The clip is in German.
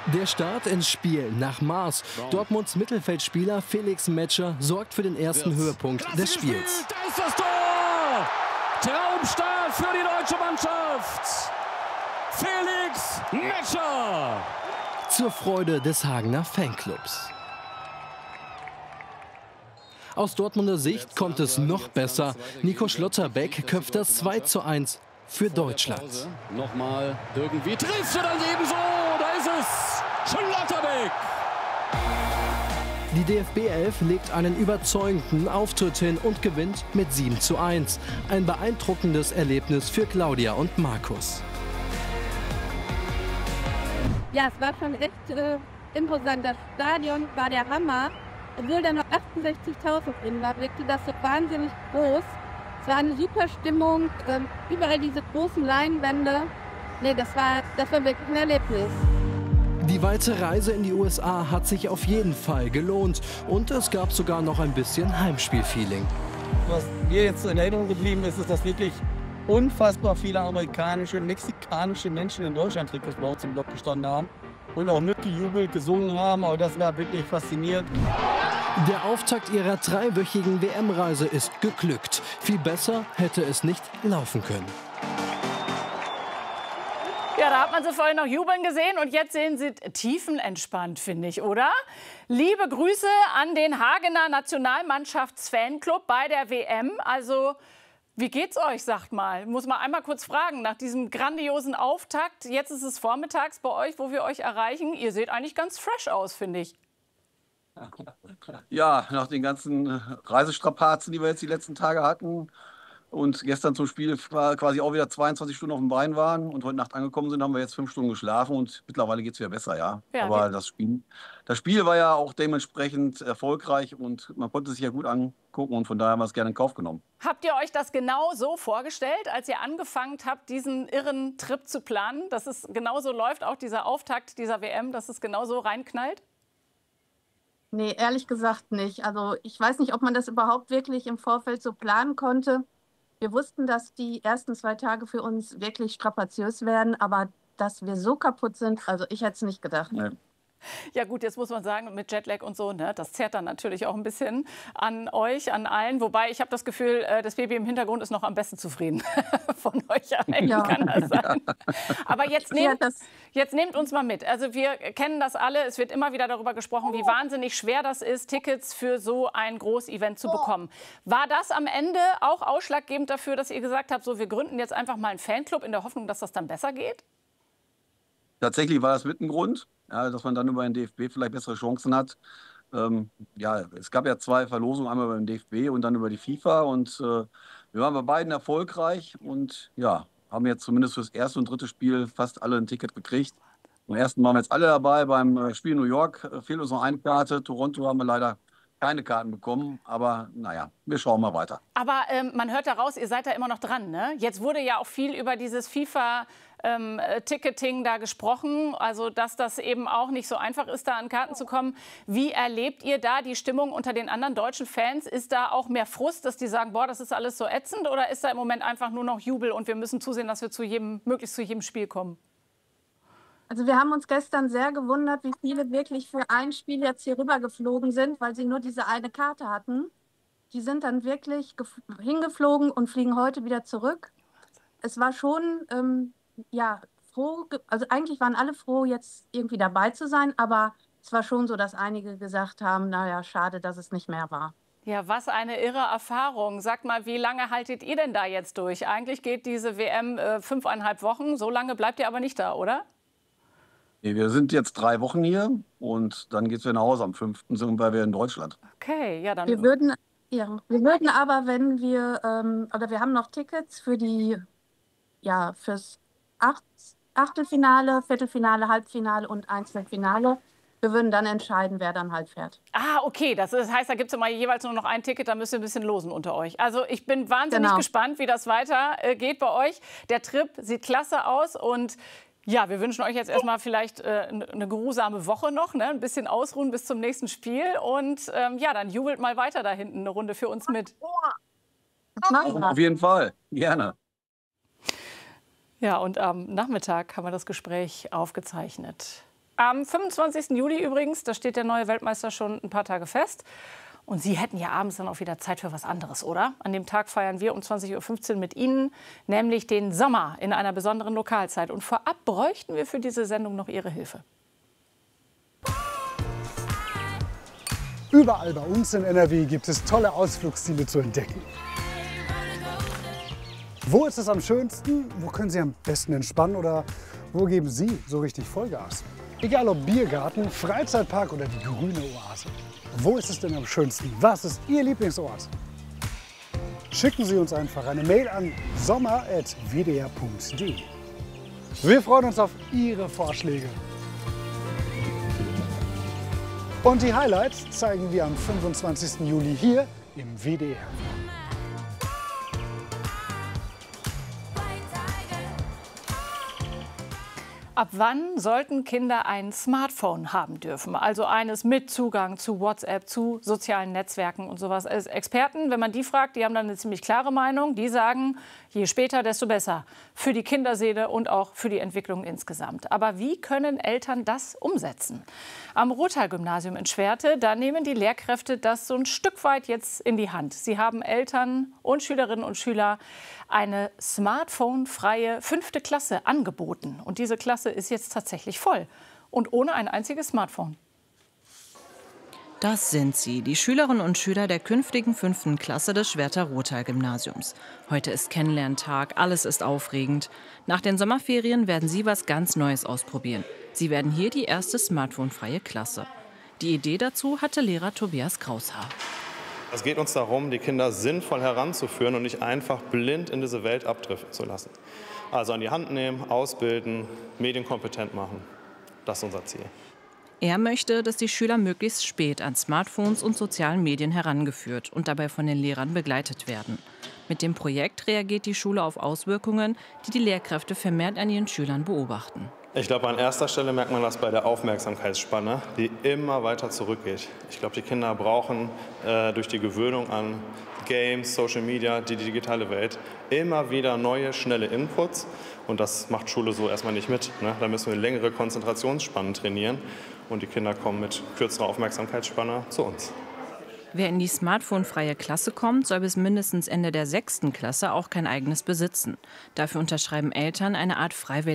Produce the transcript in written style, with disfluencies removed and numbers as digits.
Der Start ins Spiel nach Maß. Dortmunds Mittelfeldspieler Felix Metscher sorgt für den ersten Höhepunkt des Spiels. Da ist das Tor! Traumstart für die deutsche Mannschaft! Felix Metscher! Zur Freude des Hagener Fanclubs. Aus Dortmunder Sicht kommt es noch besser. Nico Schlotterbeck köpft das 2:1 für Deutschland. Nochmal irgendwie trifft er dann ebenso. Da ist es. Schlotterbeck. Die DFB 11 legt einen überzeugenden Auftritt hin und gewinnt mit 7:1. Ein beeindruckendes Erlebnis für Claudia und Markus. Ja, es war schon echt imposant. Das Stadion war der Hammer. Obwohl da noch 68.000 drin war, wirkte das so wahnsinnig groß. Es war eine super Stimmung, überall diese großen Leinwände. Nee, das war wirklich ein Erlebnis. Die weite Reise in die USA hat sich auf jeden Fall gelohnt. Und es gab sogar noch ein bisschen Heimspielfeeling. Was mir jetzt in Erinnerung geblieben ist, ist, dass wirklich unfassbar viele amerikanische, mexikanische Menschen in Deutschland-Trikots bei uns im Block gestanden haben. Und auch mitgejubelt, gesungen haben. Aber das war wirklich faszinierend. Der Auftakt ihrer 3-wöchigen WM-Reise ist geglückt. Viel besser hätte es nicht laufen können. Ja, da hat man sie vorhin noch jubeln gesehen und jetzt sehen sie tiefenentspannt, finde ich, oder? Liebe Grüße an den Hagener Nationalmannschafts-Fanclub bei der WM. Also, wie geht's euch, sagt mal? Muss man einmal kurz fragen, nach diesem grandiosen Auftakt. Jetzt ist es vormittags bei euch, wo wir euch erreichen. Ihr seht eigentlich ganz fresh aus, finde ich. Ja, nach den ganzen Reisestrapazen, die wir jetzt die letzten Tage hatten und gestern zum Spiel quasi auch wieder 22 Stunden auf dem Bein waren und heute Nacht angekommen sind, haben wir jetzt 5 Stunden geschlafen und mittlerweile geht es wieder besser, ja. Aber das Spiel war ja auch dementsprechend erfolgreich und man konnte sich ja gut angucken und von daher haben wir es gerne in Kauf genommen. Habt ihr euch das genau so vorgestellt, als ihr angefangen habt, diesen irren Trip zu planen, dass es genauso läuft, auch dieser Auftakt dieser WM, dass es genauso reinknallt? Nee, ehrlich gesagt nicht. Also ich weiß nicht, ob man das überhaupt wirklich im Vorfeld so planen konnte. Wir wussten, dass die ersten 2 Tage für uns wirklich strapaziös werden, aber dass wir so kaputt sind, also ich hätte es nicht gedacht. Ja. Ja gut, jetzt muss man sagen, mit Jetlag und so, ne, das zerrt dann natürlich auch ein bisschen an euch, an allen. Wobei, ich habe das Gefühl, das Baby im Hintergrund ist noch am besten zufrieden von euch allen, Ja. kann das sein. Aber jetzt nehmt uns mal mit. Also wir kennen das alle, es wird immer wieder darüber gesprochen, wie wahnsinnig schwer das ist, Tickets für so ein Großevent zu bekommen. War das am Ende auch ausschlaggebend dafür, dass ihr gesagt habt, so wir gründen jetzt einfach mal einen Fanclub in der Hoffnung, dass das dann besser geht? Tatsächlich war das mit ein Grund, ja, dass man dann über den DFB vielleicht bessere Chancen hat. Ja, es gab ja 2 Verlosungen, einmal über den DFB und dann über die FIFA. Und wir waren bei beiden erfolgreich und ja, haben jetzt zumindest fürs erste und dritte Spiel fast alle ein Ticket gekriegt. Beim ersten waren wir jetzt alle dabei. Beim Spiel in New York fehlt uns noch eine Karte. Toronto haben wir leider keine Karten bekommen. Aber naja, wir schauen mal weiter. Aber man hört daraus, ihr seid da immer noch dran, ne? Jetzt wurde ja auch viel über dieses FIFA-Ticketing da gesprochen, also dass das eben auch nicht so einfach ist, da an Karten zu kommen. Wie erlebt ihr da die Stimmung unter den anderen deutschen Fans? Ist da auch mehr Frust, dass die sagen, boah, das ist alles so ätzend? Oder ist da im Moment einfach nur noch Jubel und wir müssen zusehen, dass wir möglichst zu jedem Spiel kommen? Also wir haben uns gestern sehr gewundert, wie viele wirklich für ein Spiel jetzt hier rüber geflogen sind, weil sie nur diese eine Karte hatten. Die sind dann wirklich hingeflogen und fliegen heute wieder zurück. Es war schon, ja, froh, also eigentlich waren alle froh, jetzt irgendwie dabei zu sein, aber es war schon so, dass einige gesagt haben, naja, schade, dass es nicht mehr war. Ja, was eine irre Erfahrung. Sagt mal, wie lange haltet ihr denn da jetzt durch? Eigentlich geht diese WM 5,5 Wochen, so lange bleibt ihr aber nicht da, oder? Nee, wir sind jetzt 3 Wochen hier und dann geht es wieder nach Hause. Am 5. sind wir in Deutschland. Okay, ja, dann... Wir würden aber, wenn wir, oder wir haben noch Tickets für fürs Achtelfinale, Viertelfinale, Halbfinale und Einzelfinale. Wir würden dann entscheiden, wer dann halt fährt. Ah, okay. Das heißt, da gibt es immer jeweils nur noch ein Ticket, da müsst ihr ein bisschen losen unter euch. Also ich bin wahnsinnig gespannt, wie das weitergeht bei euch. Der Trip sieht klasse aus und ja, wir wünschen euch jetzt erstmal vielleicht eine geruhsame Woche noch, ne? Ein bisschen ausruhen bis zum nächsten Spiel und ja, dann jubelt mal weiter da hinten eine Runde für uns mit. Auf jeden Fall, gerne. Ja, und am Nachmittag haben wir das Gespräch aufgezeichnet. Am 25. Juli übrigens, da steht der neue Weltmeister schon ein paar Tage fest. Und Sie hätten ja abends dann auch wieder Zeit für was anderes, oder? An dem Tag feiern wir um 20:15 Uhr mit Ihnen, nämlich den Sommer in einer besonderen Lokalzeit. Und vorab bräuchten wir für diese Sendung noch Ihre Hilfe. Überall bei uns in NRW gibt es tolle Ausflugsziele zu entdecken. Wo ist es am schönsten? Wo können Sie am besten entspannen? Oder wo geben Sie so richtig Vollgas? Egal ob Biergarten, Freizeitpark oder die grüne Oase. Wo ist es denn am schönsten? Was ist Ihr Lieblingsort? Schicken Sie uns einfach eine Mail an sommer@wdr.de. Wir freuen uns auf Ihre Vorschläge. Und die Highlights zeigen wir am 25. Juli hier im WDR. Ab wann sollten Kinder ein Smartphone haben dürfen? Also eines mit Zugang zu WhatsApp, zu sozialen Netzwerken und sowas. Als Experten, wenn man die fragt, die haben dann eine ziemlich klare Meinung. Die sagen, je später, desto besser. Für die Kinderseele und auch für die Entwicklung insgesamt. Aber wie können Eltern das umsetzen? Am Rottal-Gymnasium in Schwerte, da nehmen die Lehrkräfte das so ein Stück weit jetzt in die Hand. Sie haben Eltern und Schülerinnen und Schüler eine smartphone-freie 5. Klasse angeboten. Und diese Klasse ist jetzt tatsächlich voll und ohne ein einziges Smartphone. Das sind sie, die Schülerinnen und Schüler der künftigen 5. Klasse des Schwerter Rottal-Gymnasiums. Heute ist Kennenlerntag, alles ist aufregend. Nach den Sommerferien werden sie was ganz Neues ausprobieren. Sie werden hier die erste smartphone-freie Klasse. Die Idee dazu hatte Lehrer Tobias Kraushaar. Es geht uns darum, die Kinder sinnvoll heranzuführen und nicht einfach blind in diese Welt abdriften zu lassen. Also an die Hand nehmen, ausbilden, medienkompetent machen. Das ist unser Ziel. Er möchte, dass die Schüler möglichst spät an Smartphones und sozialen Medien herangeführt und dabei von den Lehrern begleitet werden. Mit dem Projekt reagiert die Schule auf Auswirkungen, die die Lehrkräfte vermehrt an ihren Schülern beobachten. Ich glaube, an erster Stelle merkt man das bei der Aufmerksamkeitsspanne, die immer weiter zurückgeht. Ich glaube, die Kinder brauchen durch die Gewöhnung an Games, Social Media, die digitale Welt immer wieder neue, schnelle Inputs. Und das macht Schule so erstmal nicht mit. Ne? Da müssen wir längere Konzentrationsspannen trainieren. Und die Kinder kommen mit kürzerer Aufmerksamkeitsspanne zu uns. Wer in die smartphone-freie Klasse kommt, soll bis mindestens Ende der 6. Klasse auch kein eigenes besitzen. Dafür unterschreiben Eltern eine Art Freiwilligkeit.